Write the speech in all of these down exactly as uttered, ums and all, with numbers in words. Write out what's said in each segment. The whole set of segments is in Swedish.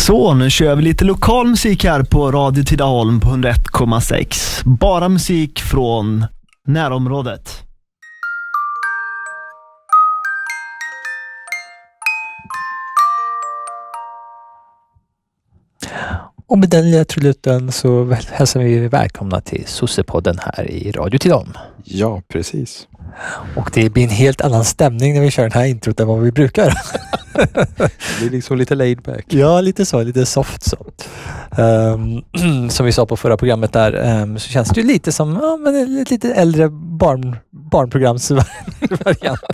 Så, nu kör vi lite lokal musik här på Radio Tidaholm på hundra ett komma sex. Bara musik från närområdet. Och med den lilla trudelutten så hälsar vi välkomna till Sossepodden här i Radio Tidaholm. Ja, precis. Och det blir en helt annan stämning när vi kör den här introt än vad vi brukar. Det är liksom lite laid back. Ja, lite så, lite soft så. Um, som vi sa på förra programmet där, um, så känns det ju lite som ja, men ett lite äldre barn, barnprogramsvariant.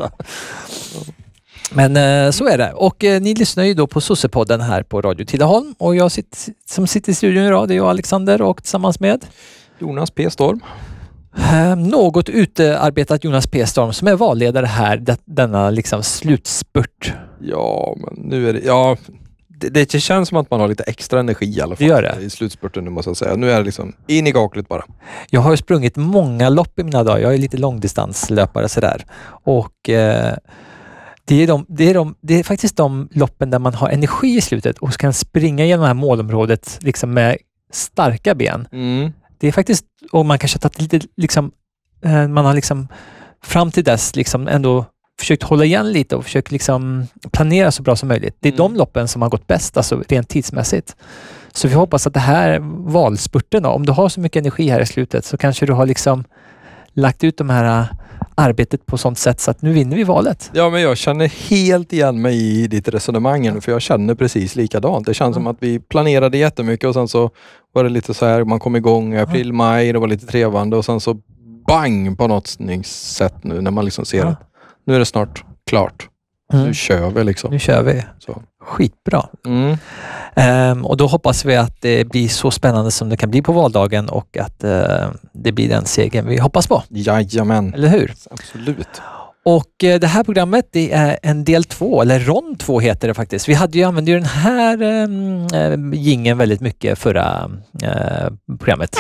Men uh, så är det. Och uh, ni lyssnar ju då på Sossepodden här på Radio Tidaholm. Och jag sitter, som sitter i studion idag, det är jag Alexander och tillsammans med Jonas P. Storm. Uh, något utarbetat Jonas P. Storm som är valledare här, det, denna liksom slutspurt. Ja, men nu är det... Ja, det, det känns som att man har lite extra energi i alla fall. Det gör det. I slutspurten nu måste jag säga. Nu är det liksom in i kaklet bara. Jag har ju sprungit många lopp i mina dagar. Jag är lite långdistanslöpare sådär. Och... Uh, Det är, de, det, är de, det är faktiskt de loppen där man har energi i slutet och kan springa genom det här målområdet liksom med starka ben. Mm. Det är faktiskt, och man kanske har tagit lite, liksom, man har liksom fram till dess liksom ändå försökt hålla igen lite och försökt liksom planera så bra som möjligt. Det är mm. de loppen som har gått bäst, alltså rent tidsmässigt. Så vi hoppas att det här valspurten då, om du har så mycket energi här i slutet så kanske du har liksom lagt ut de här arbetet på sånt sätt så att nu vinner vi valet. Ja, men jag känner helt igen mig i ditt resonemang för jag känner precis likadant. Det känns mm. som att vi planerade jättemycket och sen så var det lite så här, man kom igång i april, maj, det var lite trevande och sen så bang på något sätt nu när man liksom ser mm. att nu är det snart klart. Mm. Nu kör vi liksom. Nu kör vi. Så. Skitbra. Mm. Um, och då hoppas vi att det blir så spännande som det kan bli på valdagen och att uh, det blir den segern vi hoppas på. Jajamän. Eller hur? Absolut. Och uh, det här programmet det är en del två, eller rond två heter det faktiskt. Vi hade ju använt ju den här um, uh, jingeln väldigt mycket förra uh, programmet.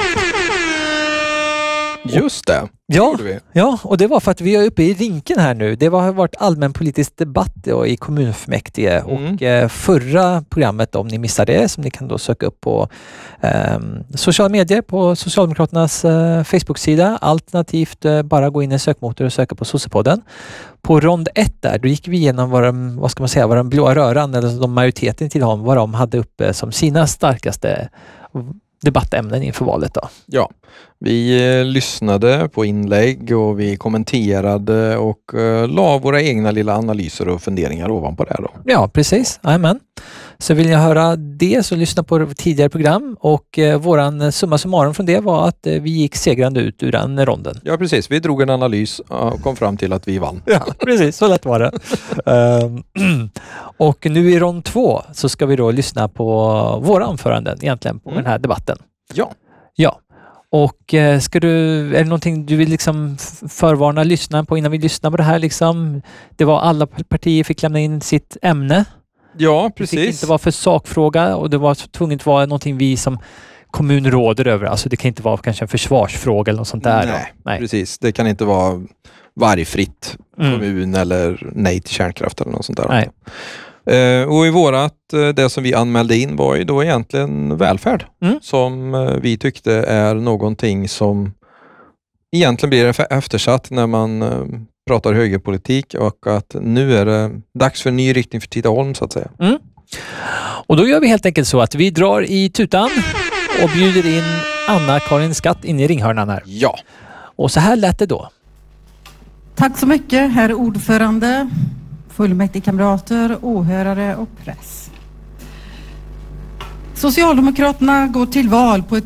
Just det. Ja, ja, och det var för att vi är uppe i rinken här nu. Det har varit allmänpolitisk debatt då, i kommunfullmäktige mm. och eh, förra programmet, om ni missade det, som ni kan då söka upp på eh, sociala medier på Socialdemokraternas eh, Facebook-sida, alternativt eh, bara gå in i sökmotor och söka på Sossepodden. På rond ett där, då gick vi igenom vad de, vad ska man säga, vad den blåa röran, eller de majoriteten till dem, vad de hade uppe som sina starkaste debattämnen inför valet då. Ja, vi eh, lyssnade på inlägg och vi kommenterade och eh, la våra egna lilla analyser och funderingar ovanpå det då. Ja, precis. Amen. Så vill jag höra det så lyssna på tidigare program och eh, våran summa summarum från det var att eh, vi gick segrande ut ur den ronden. Ja, precis. Vi drog en analys och kom fram till att vi vann. Ja, precis. Så lätt var det. um, och nu i rond två så ska vi då lyssna på våra anföranden egentligen på mm. den här debatten. Ja. Ja. Och eh, ska du, är det någonting du vill liksom förvarna lyssnaren på innan vi lyssnar på det här liksom? Det var alla partier fick lämna in sitt ämne. Ja, precis. Det fick inte vara för sakfråga och det var tvunget att vara någonting vi som kommun råder över. Alltså det kan inte vara kanske en försvarsfråga eller något sånt där. Nej, nej. Precis. Det kan inte vara vargfritt kommun mm. eller nej till kärnkraft eller något sånt där. Nej. Uh, och i vårat, uh, det som vi anmälde in var ju då egentligen välfärd. Mm. Som uh, vi tyckte är någonting som egentligen blir eftersatt när man uh, pratar högerpolitik och att nu är det dags för en ny riktning för Tidaholm så att säga. Mm. Och då gör vi helt enkelt så att vi drar i tutan och bjuder in Anna-Karin Skatt in i ringhörnan här. Ja. Och så här lät det då. Tack så mycket, herr ordförande, fullmäktigekamrater, åhörare och press. Socialdemokraterna går till val på ett